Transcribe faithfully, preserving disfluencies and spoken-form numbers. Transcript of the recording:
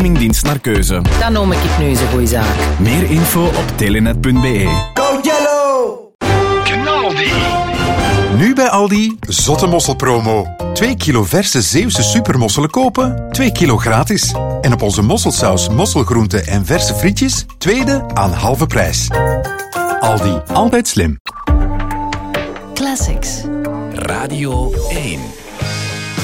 dienst naar keuze. Dan noem ik het nu eens een goeie zaak. Meer info op telenet punt be. Go Yellow! Knaldi. Nu bij Aldi, zotte mosselpromo. twee kilo verse Zeeuwse supermosselen kopen, twee kilo gratis. En op onze mosselsaus, mosselgroenten en verse frietjes, tweede aan halve prijs. Aldi, altijd slim. Classics. Radio één.